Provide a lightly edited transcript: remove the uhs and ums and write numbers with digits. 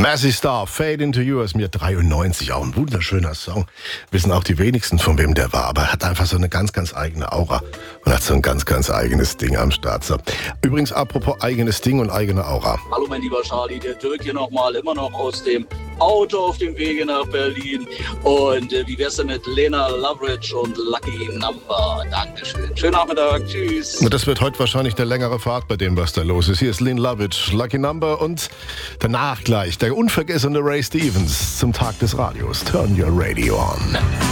Massey Star, Fade Into You ist mir 93, auch ein wunderschöner Song. Wissen auch die wenigsten, von wem der war, aber er hat einfach so eine ganz, ganz eigene Aura und hat so ein ganz, ganz eigenes Ding am Start. So. Übrigens, apropos eigenes Ding und eigene Aura. Hallo mein lieber Charlie, der Dirk hier nochmal, immer noch aus dem Auto auf dem Wege nach Berlin. Und wie wär's denn mit Lena Loveridge und Lucky Number? Dankeschön. Schönen Nachmittag, tschüss. Und das wird heute wahrscheinlich eine längere Fahrt bei dem, was da los ist. Hier ist Lena Loveridge, Lucky Number und danach gleich der unvergessene Ray Stevens zum Tag des Radios. Turn your radio on.